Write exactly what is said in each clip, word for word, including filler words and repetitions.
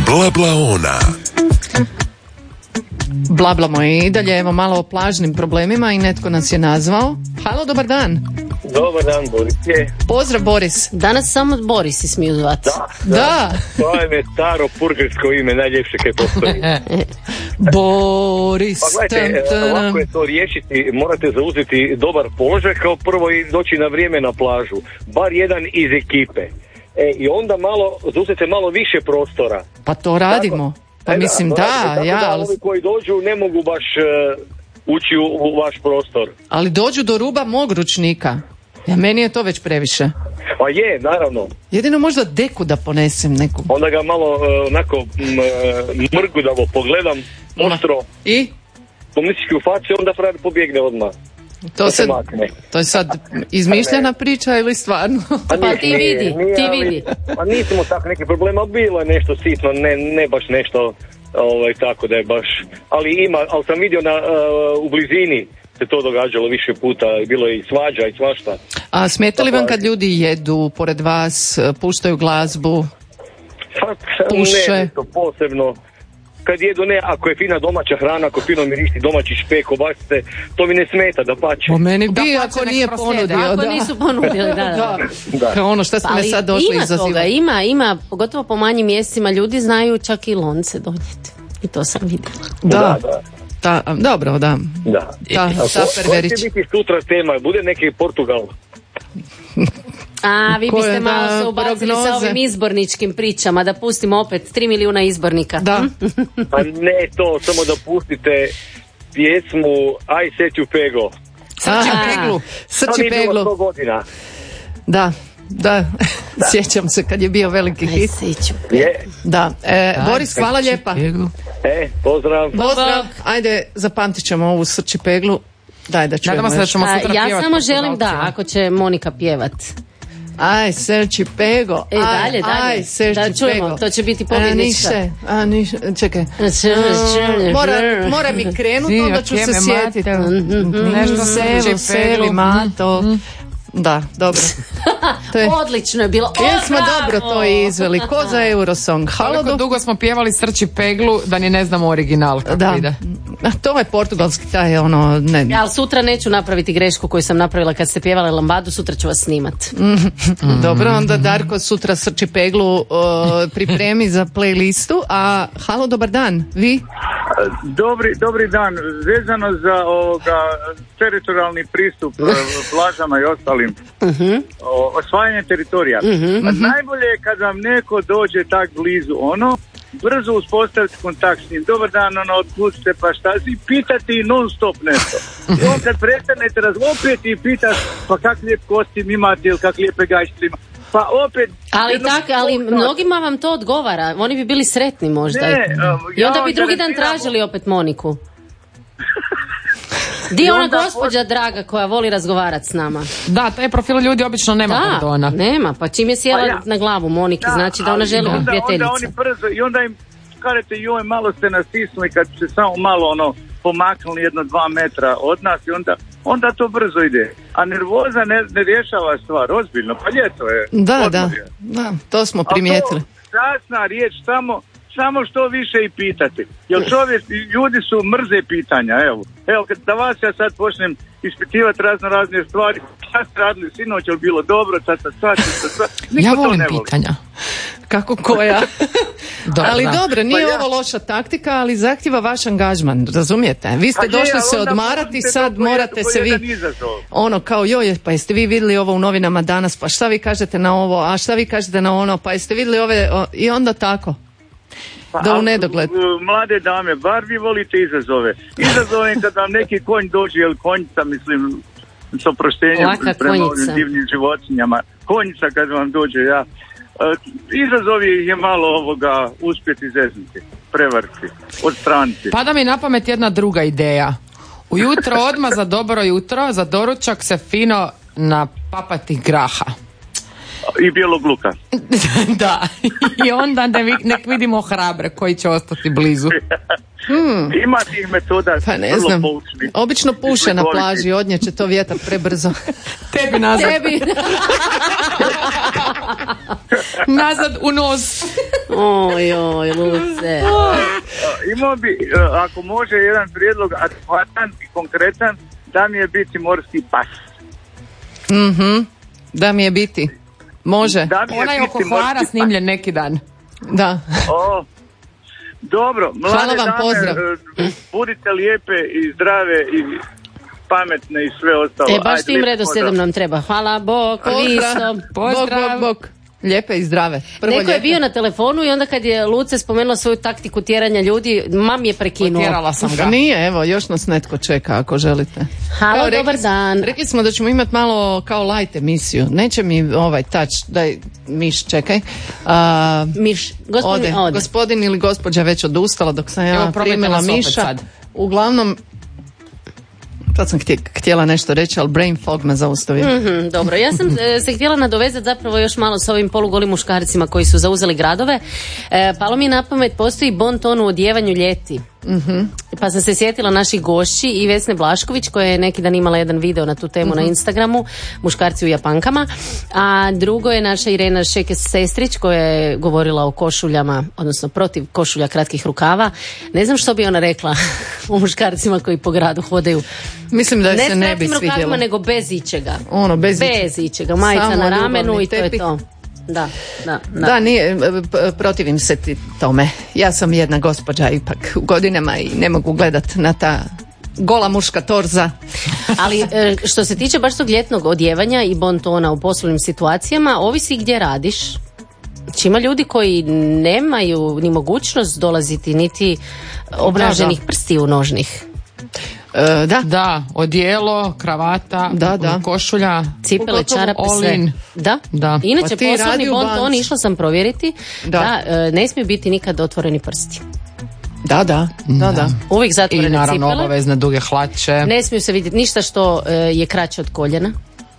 Blablaona. Blablamo i dalje, evo malo o plažnim problemima i netko nas je nazvao. Halo, dobar dan. Dobar dan, Boris je. Pozdrav, Boris. Danas samo Boris si smiju zvati. Da, da. Da. To je me staro purgersko ime, najljepše kaj postoji. Boris. Pa gledajte, ovako je to riješiti, morate zauzeti dobar položaj kao prvo i doći na vrijeme na plažu. Bar jedan iz ekipe. E, i onda malo, zauzete malo više prostora. Pa to radimo. Tako, pa e, mislim, da, da, tako ja. Da, ali ovi koji dođu ne mogu baš uh, ući u, u vaš prostor. Ali dođu do ruba mog ručnika. Ja, meni je to već previše. Pa je, naravno. Jedino možda deku da ponesem neku. Onda ga malo uh, onako m, mrgudavo pogledam, ostro. I? Komunistički u faci, onda frajer pobjegne odmah. To, se, to je sad izmišljena priča ili stvarno? Pa, pa ti vidi, nije, ti vidi. Pa nismo tako neki problema, bilo je nešto sitno, ne, ne baš nešto ovaj, tako da je baš, ali ima, ali sam vidio na, uh, u blizini se to događalo više puta, bilo je i svađa i svašta. A smeta li vam kad ljudi jedu pored vas, puštaju glazbu, puše? Ne, to posebno. Kad jedu, ne, ako je fina domaća hrana, ako fino miriši domaći špek, kobasice, to mi ne smeta da pače. O meni bi, da, ako nije ponudio. Ako da. nisu ponudili, da, da. da. da. Ono što ste me sad došli izazivati. Ima toga, ima, ima, pogotovo po manjim mjesecima, ljudi znaju čak i lonce donijeti. I to sam vidjela. Da, da. da. Ta, dobro, da. Da. Ta, ta Ko će biti sutra tema? Bude neki Portugal. A, vi biste malo se ubacili sa ovim izborničkim pričama, da pustimo opet tri milijuna izbornika. Da. Pa ne to, samo da pustite pjesmu Aj Seću Pego. Srči Peglu. Srči Peglu. sto godina. Da. Da, da. Sjećam se kad je bio veliki hit. Je. Da, e, Boris, hvala lijepa. E, pozdrav. Pozdrav. Ajde, zapamtit ćemo ovu Srči Peglu. Daj da čujemo. Se da ćemo sutra ja pjevat, samo želim da, ako će Monika pjevat. Aj, Srči Pego. E, dalje, dalje. Aj, Srči da čujemo, Pego. To će biti pobjednička. A, niše, čekaj. Mora, mora mi krenuti, onda ću se sjetiti. Nešto Srči Pegli, Mato. Da, dobro. To je... Odlično je bilo. Jesmo dobro to izveli. Ko za Eurosong. Koliko dugo smo pjevali Srči Peglu da ni ne znamo original kako da. ide. To je portugalski, taj ono... Ne. Ja, ali sutra neću napraviti grešku koju sam napravila kad ste pjevali Lambadu, sutra ću vas snimat. Mm. Dobro, onda Darko sutra Srči Peglu uh, pripremi za playlistu. A halo, dobar dan, vi? Dobri, dobri dan. Vezano za ovoga teritorijalni pristup plažama i ostalim uh-huh. o, osvajanje teritorija. Uh-huh. Najbolje je kad vam neko dođe tak blizu, ono, brzo uspostaviti kontakt s njim. Dobar dan, ono, otkućite, pa šta si, pitati non stop nešto. I on kad prestanete razlopiti i pitaš, pa kak lijep kostim imate ili kak lijepe gajšće ima. Pa opet... Ali tak, ali mnogima vam to odgovara. Oni bi bili sretni možda. Ne, I onda bi drugi dan tražili opet Moniku. Di je ona gospođa draga koja voli razgovarati s nama? Da, taj profil ljudi obično nema da, pardona. nema, pa čim je sjela pa ja. na glavu Moniki, da, znači da ona želi biti prijateljica. Onda oni brzo, i onda im kažete, joj, malo ste nastisnuli kad se samo malo ono pomaknuli jedno dva metra od nas i onda, onda to brzo ide. A nervoza ne, ne rješava stvar, ozbiljno, pa ljeto je. Da, da, da, to smo primijetili. Krasna riječ, samo samo što više i pitati. Jer čovjek, ljudi su mrze pitanja, evo. Evo, kad da vas ja sad počnem ispitivati razno razne stvari, šta ste radili sinoć, je bilo dobro, sad sad sad, sad sad, niko ja volim to ne pitanja. Voli. Kako koja? Dobro. Ali dobro, nije pa ja. ovo loša taktika, ali zahtjeva vaš angažman, razumijete? Vi ste pa došli je, se odmarati, sad morate se vi... Ono, kao joj, pa jeste vi vidjeli ovo u novinama danas, pa šta vi kažete na ovo, a šta vi kažete na ono, pa jeste vidjeli ove... O, i onda tako. Da u nedogled. Mlade dame, bar vi volite izazove. Izazove kad vam neki konj dođe, ili konjica, mislim, s oproštenjem prema ovim divnim životinjama. Konjica kad vam dođe, ja. Izazovi je malo ovoga uspjeti zeznuti, prevariti, odstraniti. Pada mi na pamet jedna druga ideja. Ujutro odmah za dobro jutro, za doručak se fino napapati graha. I bijelog luka. Da. I onda ne, nek vidimo hrabre koji će ostati blizu. Hmm. Ima tih metoda. Pa ne znam. Poučni. Obično puše na plaži, odnjeće to vjetar prebrzo. Tebi nazad. Tebi. Nazad u nos. Oj, oj, Luce. Imao bi, ako može, jedan prijedlog adekvatan i konkretan, da mi je biti morski pas. Mhm. Da mi je biti. Može. Da mi je Onaj biti oko Hvara morski snimljen neki dan. Da. O, dobro, mlade Hvala vam, dame, pozdrav. e, budite lijepe i zdrave i pametne i sve ostalo. E, baš Ajde, tim lijep redoslijedom pozdrav. nam treba. Hvala, bok, Pozdrav. viso. Bok, Pozdrav. bok, bok. Lijepe i zdrave. Prvo Neko je lijepe. bio na telefonu i onda kad je Luce spomenula svoju taktiku tjeranja ljudi, mam je prekinuo. Potjerala sam ga. Nije, evo, još nas netko čeka ako želite. Halo, Kao, rekli dobar smo- dan. Rekli smo da ćemo imati malo kao light emisiju. Neće mi ovaj tač, daj miš, čekaj. A, Miš, gospodin, ode. ode. Gospodin ili gospođa već odustala dok sam ja Evo, probajte primila nas opet miša. sad. Uglavnom, sad sam htje- htjela nešto reći, ali brain fog me zaustavio. Mhm, dobro, ja sam e, se htjela nadovezati zapravo još malo s ovim polugolim muškarcima koji su zauzeli gradove. E, palo mi je na pamet, postoji bon ton u odjevanju ljeti. Pa sam se sjetila naših gošći i Vesne Blašković koja je neki dan imala jedan video na tu temu na Instagramu, muškarci u Japankama, a drugo je naša Irena Šekes-Sestrić koja je govorila o košuljama, odnosno protiv košulja kratkih rukava. Ne znam što bi ona rekla o muškarcima koji po gradu hodaju Mislim da ne se s ne bi kratkim rukavima svidjelo. nego bez ičega. Ono, bez ičega. Bez ičega, majica Samo na ramenu ljubavni i to je tepih. to. Da, da, da. Da, nije, p- protivim se ti tome. Ja sam jedna gospođa ipak u godinama i ne mogu gledat na ta gola muška torza. Ali e, što se tiče baš tog ljetnog odjevanja i bontona u poslovnim situacijama, ovisi gdje radiš. Znači, ima ljudi koji nemaju ni mogućnost dolaziti niti obnaženih prstiju nožnih. E, da, Da, odijelo, kravata, Da, da. košulja. Cipele, Pogotovo čarape, all sve. in. Da. Da. Inače, Pa ti radi poslovni u bonton, banci. išla sam provjeriti, da, Da. e, ne smije biti nikad otvoreni prsti. da, da, da, da. Uvijek I zatvorene naravno cipele. obavezne duge hlače. Ne smiju se vidjeti ništa što e, je kraće od koljena.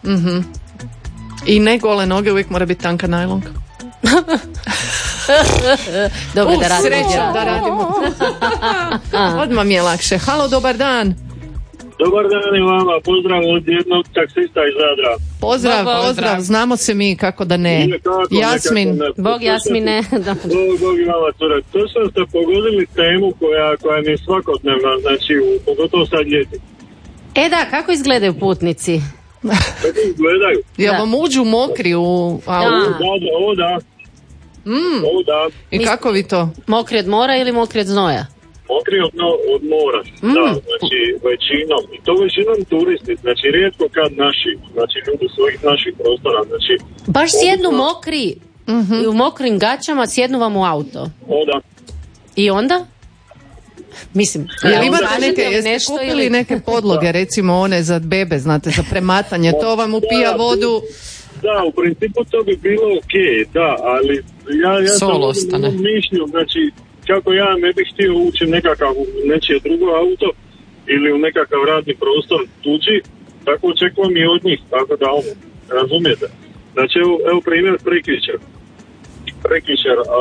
I ne gole noge, uvijek mora biti tanka najlonka. Dobro U, da radimo. sreća da radimo. Odmah mi je lakše. Halo, dobar dan. Dobar dan i vama, pozdrav od jednog taksista iz Zadra. Pozdrav, Bog, bog. pozdrav. Znamo se mi kako da ne. Nije kako, Jasmin. nekako ne. Bog Jasmine. Da. Bog, Bog i vama, cure. To sam ste pogodili temu koja, koja mi je svakodnevna, znači u, pogotovo sad ljeti. E da, kako izgledaju putnici? Kako izgledaju? Jel Da. vam uđu mokri u auto? Da. Da, da, o da. Mm. O da. I kako vi to? Mokri od mora ili mokri od znoja? Mokri od, no, od mora, da, znači većinom, i to većinom turisti, znači rijetko kad naši, znači ljudi svojih naših prostora, znači, Baš sjednu mokri i u mokrim gaćama sjednu vam u auto. o da. I onda? Mislim, Jel evo, imate kažete neke, li jeste nešto kupili ili- neke podloge, recimo one za bebe, znate, za prematanje, to vam upija vodu. Da, u principu to bi bilo ok, da, ali ja, ja sam Solo u ostane. mišlju, znači, kako ja ne bih htio ući nekakav u nečije drugo auto ili u nekakav radni prostor tuđi, tako očekujem i od njih, tako da ono, razumijete. Znači, evo, evo primjer prekjučer. Prekjučer, a,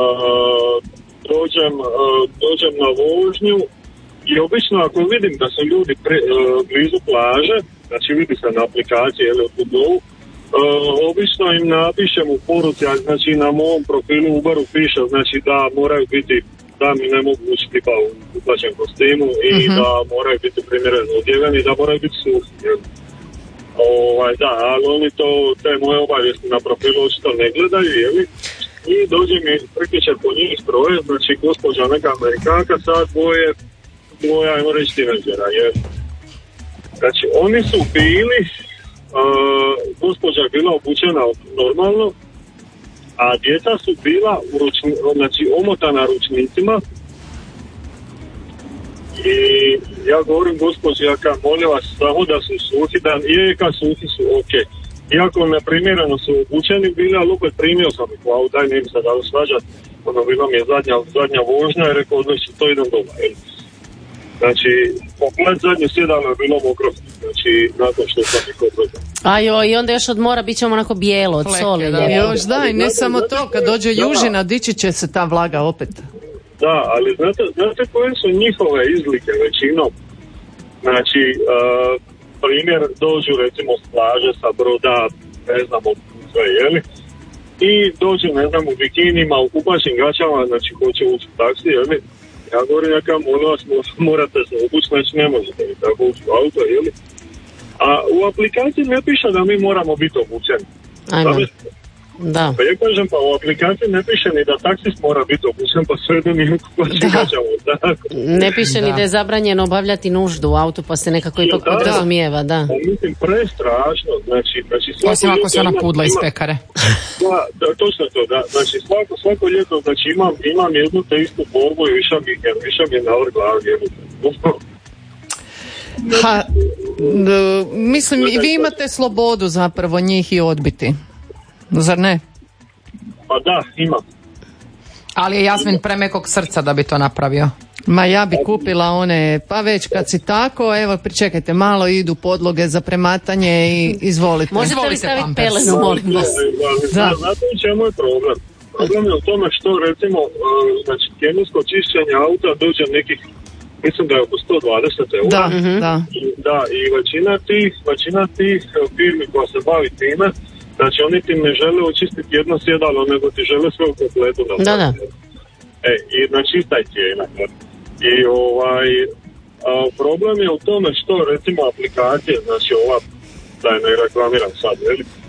dođem, a, dođem na vožnju i obično ako vidim da su ljudi pre, a, blizu plaže, znači vidi se na aplikaciji ili od Google, Uh, obično im napišem u poruci, a znači na mom profilu u Uberu piše znači da moraju biti, da mi ne mogu ući tipa u uplaćen kostimu i da moraju biti primjereno odjeveni, da moraju biti suhi. jel? Ovaj, da, ali oni to, te moje obavijesti na profilu očito ne gledaju, jeli? I dođe mi prekjučer po njih stroje, znači gospođa neka Amerikanka, sad dvoje, dvoje, ajmo reći, tineđera, jer znači oni su bili, Uh, gospođa je bila obučena normalno, a djeca su bila u ručni, znači omotana ručnicima i ja govorim gospođi, ja kad molim vas samo da su suhi, da je kad suhi su ok. Iako neprimjereno su obučeni bili, ali opet primio sam ih, wow, daj ne mi se dalo svađat, ono bila mi je zadnja, zadnja vožnja i rekao, odnoći to idem doma, jel? Znači, pogled zadnje sjedalo je bilo mokro, znači, nakon što sam ih odgledao. A joj, i onda još od mora bit ćemo onako bijelo od Fleke, soli. da. lijepo. Još da, i ne samo to, kad dođe južina, dići će se ta vlaga opet. Da, ali znate, znate koje su njihove izlike većinom? Znači, uh, primjer, dođu recimo s plaže, sa broda, ne znamo sve, jeli? i dođe, ne znam, u bikinima, u kupaćim gaćama, znači hoće ući u taksi, jeli? Ja govorim, ja kao, molim vas, morate se obući, znači ne možete mi tako ući u auto, jeli? A u aplikaciji ne piše da mi moramo biti obučeni. Ajmo. Da. Pa ja kažem, pa u aplikaciji ne piše ni da taksist mora biti obučen, pa sve da mi kupaćim gaćama, tako. Ne piše Da. ni da je zabranjeno obavljati nuždu u autu, pa se nekako ipak Da, da. podrazumijeva, da. Pa mislim, prestrašno, znači, znači svako Osim ako se ona ljeto pudla iz imam- pekare. Da, da, točno to, da. Znači svako, svako ljeto, znači imam, imam jednu te istu borbu i više mi, više mi je na vrh glavi, jebote. Ha, d- mislim, i vi imate slobodu zapravo njih i odbiti. Zar ne? Pa da, imam. Ali je Jasmin premekog srca da bi to napravio. Ma ja bi kupila one, pa već kad si tako, evo pričekajte, malo idu podloge za prematanje i izvolite. Možete li Izvolite, staviti Pampers. pelenu, molim vas? Da. Da. Znate u čemu je problem? Problem je u tome što, recimo, uh, znači, kemijsko čišćenje auta dođe nekih, mislim da je oko sto dvadeset eura. Da, da. I, da, i većina tih, većina tih uh, firmi koja se bavi time, znači oni ti ne žele očistiti jedno sjedalo, nego ti žele sve u kompletu. Da, da. E, i znači ista je cijena. I ovaj, a, problem je u tome što, recimo, aplikacije, znači ova, da je ne reklamiram sad, jel? A,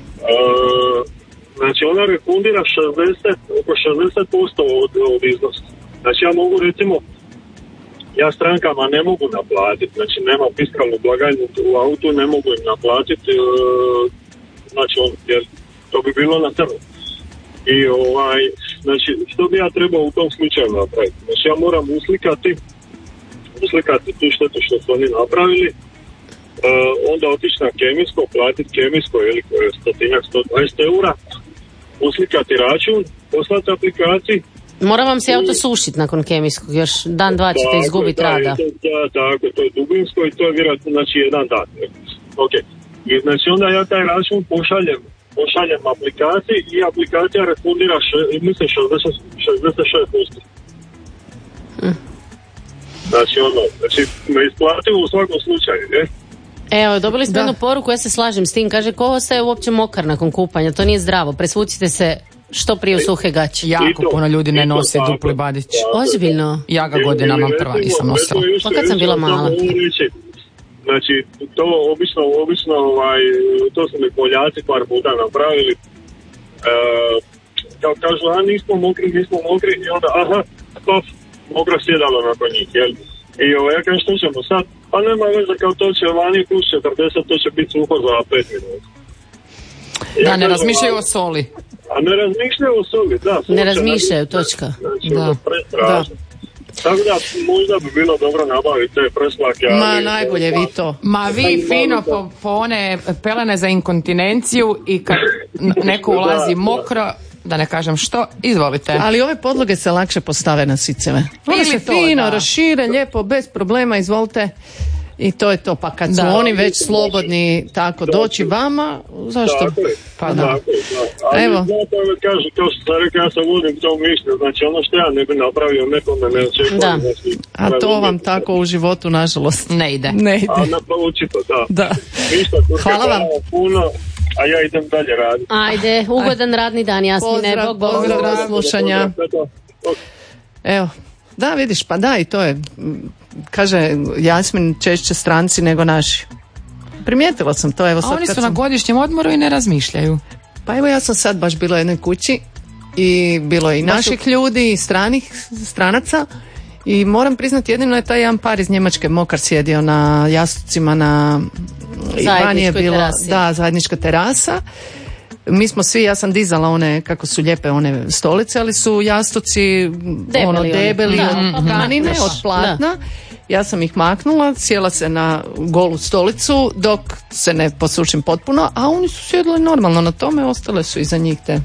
znači ona refundira šezdeset, oko šezdeset posto od, od iznosa. Znači ja mogu, recimo, ja strankama ne mogu naplatiti, znači nemam fiskalnu blagajnu u autu, ne mogu im naplatiti, e, znači on, jer to bi bilo na crno. I ovaj, znači, što bi ja trebao u tom slučaju napraviti? Znači ja moram uslikati, uslikati tu štetu što su oni napravili, uh, onda otići na kemijsko, platiti kemijsko, ili koje je stotinjak, sto dvadeset eura, uslikati račun, poslati aplikaciji. Mora vam se auto sušiti nakon kemijskog, još dan, dva ćete Tako, izgubiti da, rada. i to- Da, tako, to je dubinsko i to je vjerojatno, znači, jedan dan. Ok. I znači onda ja taj račun pošaljem, pošaljem aplikaciji i aplikacija refundira, še, mislim, šezdeset, šezdeset šest posto. Znači ono, znači me isplatilo u svakom slučaju, ne? Evo, dobili smo Da. jednu poruku, ja se slažem s tim, kaže, ko ostaje uopće mokar nakon kupanja, to nije zdravo, presvucite se što prije u suhe gaće. I Jako to- puno ljudi ne i to nosi tako. dupli badić. Tako je, Ozbiljno? Ja ga Ili- godinama ili prva recimo- nisam nosila. recimo isto- Pa kad sam isto bila samo mala. mogu reći, znači, to obično, obično, ovaj, to su mi Poljaci par puta napravili. E, kao kažu, a nismo mokri, nismo mokri, i onda, aha, stop, mokro sjedalo nakon njih, jel? I ovaj, ja kažem, što ćemo sad? Pa nema veze, kao to će vani plus četrdeset, to će biti suho za pet minuta. I Da, ja ne kažem, razmišljaju a- o soli. A ne razmišljaju o soli, da. Ne sunce, razmišljaju, znači, točka. Znači, Da. ono, prestrašno. Tako da, možda bi bilo dobro nabaviti te preslake, ali... Ma najbolje vi to. Ma vi fino po, po one pelene za inkontinenciju i kad n- neko ulazi mokro, da ne kažem što, izvolite. Ali ove podloge se lakše postave na siceve. One Ili se to, fino da. rašire, lijepo, bez problema, izvolite. I to je to. Pa kad su Da. oni već slobodni tako doći vama, zašto? Tako je, Pa da. tako je, da. Ali Evo. znate, ove kaže, kao što sam rekao, ja sam vodim to mišlje, znači ono što ja ne bi napravio, nekome ne očekujem. Da. Znači, A to razumijete. vam tako u životu, nažalost, Ne ide. ne ide. A na pa očito, da. Da. Ništa, Turka, Hvala vam. puno, a ja idem dalje raditi. Ajde, ugodan radni dan, Jasmine. Pozdrav, Bog, bog. pozdrav, do slušanja. Pozdrav. Evo, da vidiš, pa da, i to je, m, kaže Jasmin, češće stranci nego naši. Primijetila sam to, evo A sad oni kad su na sam... godišnjem odmoru i ne razmišljaju. Pa evo ja sam sad baš bila u jednoj kući i bilo je i naših ljudi i stranih stranaca i moram priznati jedino je taj jedan par iz Njemačke mokar sjedio na jastucima na i vani je Zajedničkoj bilo, terasi. da, zajednička terasa. Mi smo svi, ja sam dizala one, kako su lijepe one stolice, ali su jastuci Debeli ono oni. debeli Da, od pa tkanine, makneš. od platna. Ja sam ih maknula, sjela se na golu stolicu dok se ne posušim potpuno, a oni su sjedili normalno na tome, ostale su iza njih te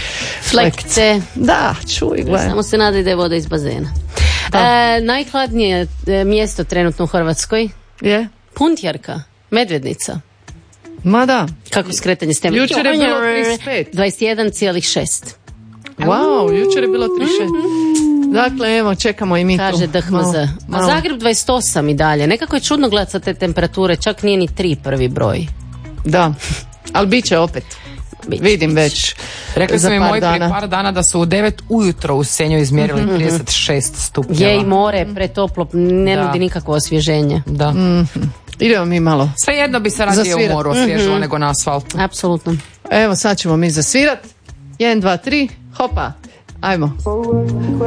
Flekce. Da, čuj, gle. Samo se nadaj da je voda iz bazena. E, najhladnije e, mjesto trenutno u Hrvatskoj? Je? Puntjarka, Medvednica. Ma da. Kako skretanje s teme? Jučer je bilo trideset pet. dvadeset jedan zarez šest. Wow, jučer je bilo trideset šest. Dakle, evo, čekamo i mi tu. Kaže D H M Malo, Z. A malo. Zagreb dvadeset osam i dalje. Nekako je čudno gledati sa te temperature, čak nije ni tri prvi broj. Da, ali bit će opet. Vidim već. Rekli su mi moji dana. prije par dana da su u devet ujutro u Senju izmjerili mm-hmm. trideset šest stupnjeva. Je i more pretoplo, ne da. nudi nikakvo osvježenje. Da. Mm-hmm. Idemo mi malo. Sve jedno bi se radije u moru osvježilo mm-hmm. nego na asfaltu. Apsolutno. Evo sad ćemo mi zasvirat. jedan, dva, tri, hopa. Ajmo.